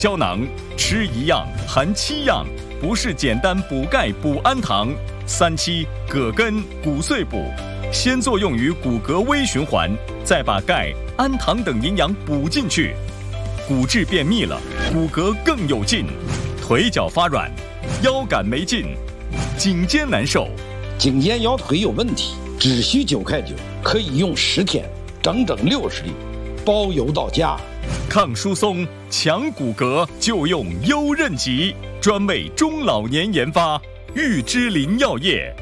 胶囊，吃一样含7样，不是简单补钙补氨糖。3期葛根骨碎补，先作用于骨骼微循环，再把钙、氨糖等营养补进去，骨质变密了，骨骼更有劲，腿脚发软，腰杆没劲，颈肩难受， 颈肩腰腿有问题，只需9块9，可以用10天，整整60粒，包邮到家。 抗疏松、强骨骼就用优韧极，专为中老年研发，玉芝林药业。